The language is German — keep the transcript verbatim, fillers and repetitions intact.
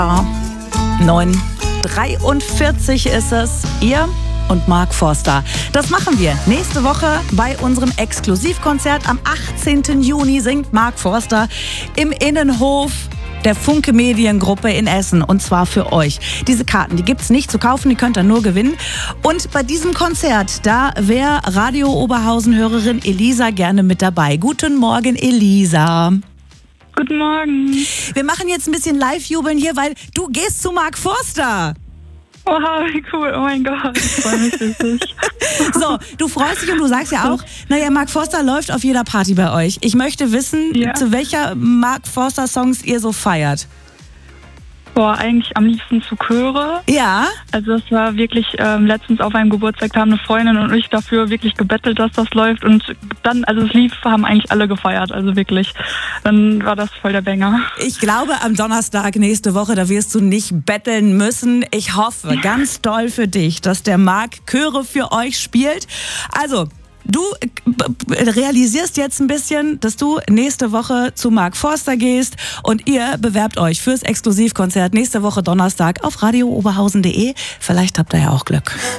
neun Uhr dreiundvierzig ist es. Ihr und Mark Forster. Das machen wir nächste Woche bei unserem Exklusivkonzert. Am achtzehnten Juni singt Mark Forster im Innenhof der Funke Mediengruppe in Essen, und zwar für euch. Diese Karten, die gibt's nicht zu kaufen, die könnt ihr nur gewinnen. Und bei diesem Konzert, da wäre Radio Oberhausen-Hörerin Elisa gerne mit dabei. Guten Morgen, Elisa. Guten Morgen. Wir machen jetzt ein bisschen Live-Jubeln hier, weil du gehst zu Mark Forster. Oha, wie cool. Oh mein Gott, ich freue mich richtig. So, du freust dich und du sagst ja auch, naja, Mark Forster läuft auf jeder Party bei euch. Ich möchte wissen, Ja. zu welcher Mark Forster Songs ihr so feiert. Boah, eigentlich am liebsten zu Chöre. Ja? Also es war wirklich, ähm, letztens auf einem Geburtstag, da haben eine Freundin und ich dafür wirklich gebettelt, dass das läuft. Und dann, also es lief, haben eigentlich alle gefeiert. Also wirklich, dann war das voll der Banger. Ich glaube, am Donnerstag nächste Woche, da wirst du nicht betteln müssen. Ich hoffe ganz doll für dich, dass der Mark Chöre für euch spielt. Also, du äh, realisierst jetzt ein bisschen, dass du nächste Woche zu Mark Forster gehst und ihr bewerbt euch fürs Exklusivkonzert nächste Woche Donnerstag auf radio oberhausen punkt de. Vielleicht habt ihr ja auch Glück.